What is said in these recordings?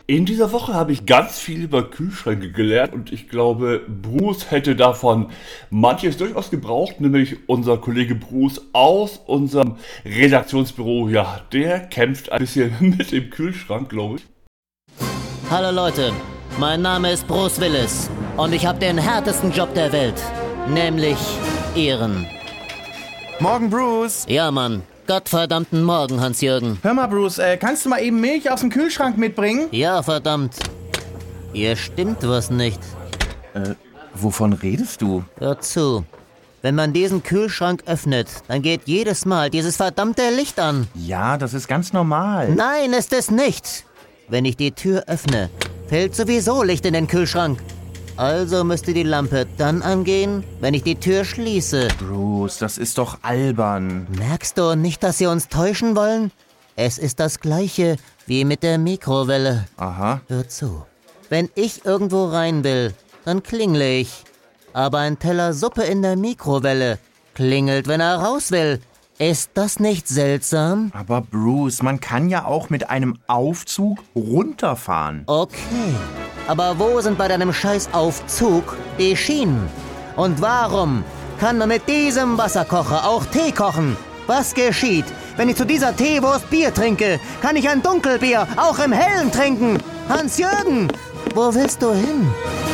In dieser Woche habe ich ganz viel über Kühlschränke gelernt und ich glaube, Bruce hätte davon manches durchaus gebraucht, nämlich unser Kollege Bruce aus unserem Redaktionsbüro. Ja, der kämpft ein bisschen mit dem Kühlschrank, glaube ich. Hallo Leute, mein Name ist Bruce Willis und ich habe den härtesten Job der Welt, nämlich Ehren. Morgen, Bruce. Ja, Mann. Gottverdammten Morgen, Hans-Jürgen. Hör mal, Bruce, kannst du mal eben Milch aus dem Kühlschrank mitbringen? Ja, verdammt. Hier stimmt was nicht. Wovon redest du? Hör zu. Wenn man diesen Kühlschrank öffnet, dann geht jedes Mal dieses verdammte Licht an. Ja, das ist ganz normal. Nein, ist es nicht. Wenn ich die Tür öffne, fällt sowieso Licht in den Kühlschrank. Also müsste die Lampe dann angehen, wenn ich die Tür schließe. Bruce, das ist doch albern. Merkst du nicht, dass sie uns täuschen wollen? Es ist das Gleiche wie mit der Mikrowelle. Aha. Hör zu. Wenn ich irgendwo rein will, dann klingle ich. Aber ein Teller Suppe in der Mikrowelle klingelt, wenn er raus will. Ist das nicht seltsam? Aber Bruce, man kann ja auch mit einem Aufzug runterfahren. Okay. Aber wo sind bei deinem Scheißaufzug die Schienen? Und warum kann man mit diesem Wasserkocher auch Tee kochen? Was geschieht, wenn ich zu dieser Teewurst Bier trinke? Kann ich ein Dunkelbier auch im Hellen trinken? Hans-Jürgen, wo willst du hin?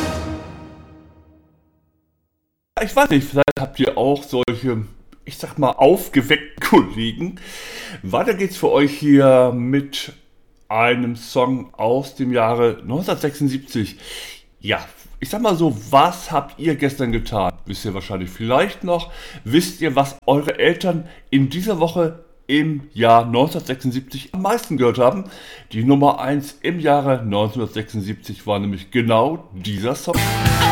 Ich weiß nicht, vielleicht habt ihr auch solche, ich sag mal, aufgeweckten Kollegen. Weiter geht's für euch hier mit einem Song aus dem Jahre 1976. Ja, ich sag mal so, was habt ihr gestern getan? Wisst ihr wahrscheinlich vielleicht noch. Wisst ihr, was eure Eltern in dieser Woche im Jahr 1976 am meisten gehört haben? Die Nummer 1 im Jahre 1976 war nämlich genau dieser Song.